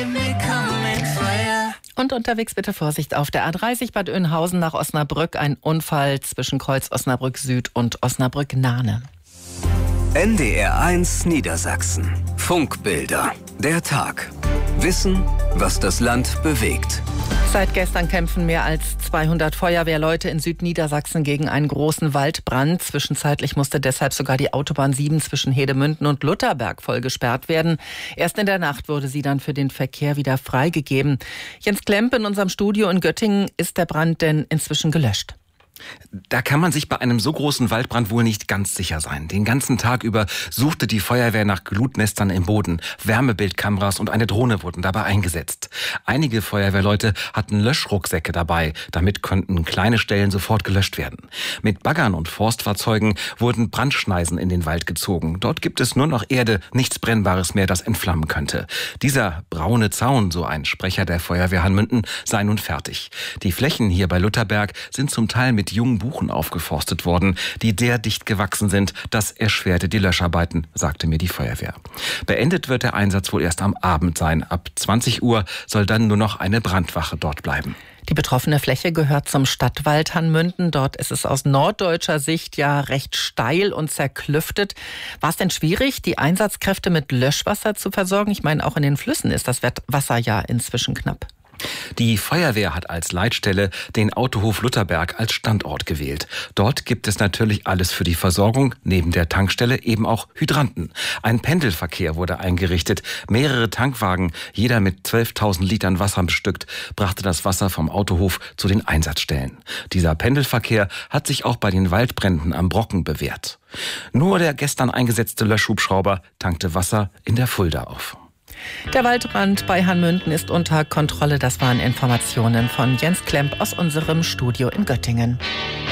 Und unterwegs bitte Vorsicht auf der A30 Bad Oeynhausen nach Osnabrück. Ein Unfall zwischen Kreuz Osnabrück Süd und Osnabrück Nahne. NDR1 Niedersachsen. Funkbilder. Der Tag. Wissen, was das Land bewegt. Seit gestern kämpfen mehr als 200 Feuerwehrleute in Südniedersachsen gegen einen großen Waldbrand. Zwischenzeitlich musste deshalb sogar die Autobahn 7 zwischen Hedemünden und Lutherberg voll gesperrt werden. Erst in der Nacht wurde sie dann für den Verkehr wieder freigegeben. Jens Klemp in unserem Studio in Göttingen. Ist der Brand denn inzwischen gelöscht? Da kann man sich bei einem so großen Waldbrand wohl nicht ganz sicher sein. Den ganzen Tag über suchte die Feuerwehr nach Glutnestern im Boden. Wärmebildkameras und eine Drohne wurden dabei eingesetzt. Einige Feuerwehrleute hatten Löschrucksäcke dabei. Damit konnten kleine Stellen sofort gelöscht werden. Mit Baggern und Forstfahrzeugen wurden Brandschneisen in den Wald gezogen. Dort gibt es nur noch Erde, nichts Brennbares mehr, das entflammen könnte. Dieser braune Zaun, so ein Sprecher der Feuerwehr Hanmünden, sei nun fertig. Die Flächen hier bei Lutherberg sind zum Teil mit jungen Buchen aufgeforstet worden, die der dicht gewachsen sind. Das erschwerte die Löscharbeiten, sagte mir die Feuerwehr. Beendet wird der Einsatz wohl erst am Abend sein. Ab 20 Uhr soll dann nur noch eine Brandwache dort bleiben. Die betroffene Fläche gehört zum Stadtwald Hanmünden. Dort ist es aus norddeutscher Sicht ja recht steil und zerklüftet. War es denn schwierig, die Einsatzkräfte mit Löschwasser zu versorgen? Ich meine, auch in den Flüssen ist das Wasser ja inzwischen knapp. Die Feuerwehr hat als Leitstelle den Autohof Lutherberg als Standort gewählt. Dort gibt es natürlich alles für die Versorgung, neben der Tankstelle eben auch Hydranten. Ein Pendelverkehr wurde eingerichtet. Mehrere Tankwagen, jeder mit 12.000 Litern Wasser bestückt, brachte das Wasser vom Autohof zu den Einsatzstellen. Dieser Pendelverkehr hat sich auch bei den Waldbränden am Brocken bewährt. Nur der gestern eingesetzte Löschhubschrauber tankte Wasser in der Fulda auf. Der Waldbrand bei Hanmünden ist unter Kontrolle. Das waren Informationen von Jens Klemp aus unserem Studio in Göttingen.